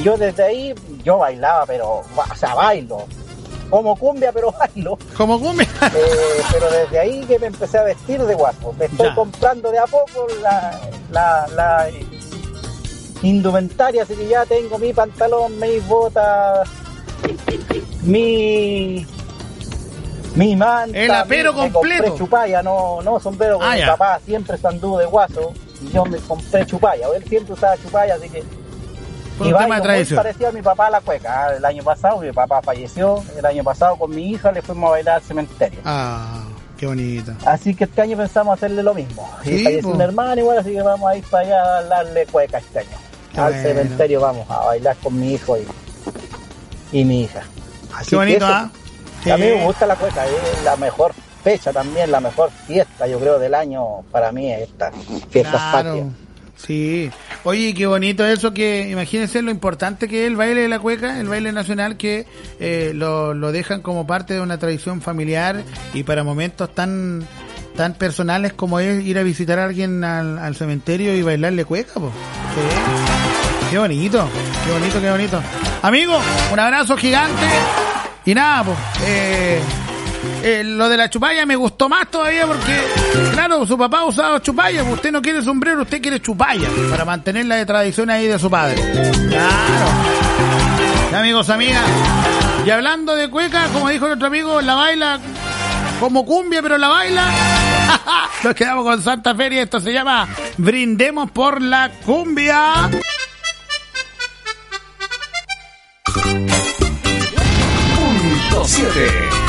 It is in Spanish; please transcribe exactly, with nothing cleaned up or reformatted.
yo desde ahí, yo bailaba, pero, o sea, bailo. Como cumbia, pero bailo. Como cumbia. Eh, pero desde ahí que me empecé a vestir de guapo. Me estoy Ya. comprando de a poco la, la, la indumentaria, así que ya tengo mi pantalón, mis botas, mi mi manta. El apero mi, me completo. compré chupalla, no, no sombrero, porque Ah, mi ya. papá siempre se anduvo de guaso y yo me compré chupalla. Él siempre usaba chupalla, así que Por y un tema de bailo muy tradición. parecido a mi papá a la cueca. El año pasado, mi papá falleció, el año pasado con mi hija le fuimos a bailar al cementerio. Ah, qué bonito. Así que este año pensamos hacerle lo mismo. Sí, Y falleció po. un hermano igual, así que vamos a ir para allá a darle cueca este año. Qué al bueno. cementerio vamos a bailar con mi hijo y, y mi hija. Así Qué bonito, que eso, ¿ah? Sí. A mí me gusta la cueca, es la mejor fecha también, la mejor fiesta, yo creo, del año para mí es esta fiesta patria. Claro. Sí. Oye, qué bonito eso, que imagínense lo importante que es el baile de la cueca, el baile nacional, que eh, lo, lo dejan como parte de una tradición familiar y para momentos tan tan personales como es ir a visitar a alguien al, al cementerio y bailarle cueca, pues. Sí. Qué bonito, qué bonito, qué bonito. Amigo, un abrazo gigante y nada, pues. Eh, Eh, lo de la chupalla me gustó más todavía porque, claro, su papá usaba chupalla. Usted no quiere sombrero, usted quiere chupalla para mantener la tradición ahí de su padre. Claro. Y amigos, amigas. Y hablando de cueca, como dijo nuestro amigo, la baila como cumbia, pero la baila. Nos quedamos con Santa Feria. Esto se llama Brindemos por la Cumbia. Punto siete.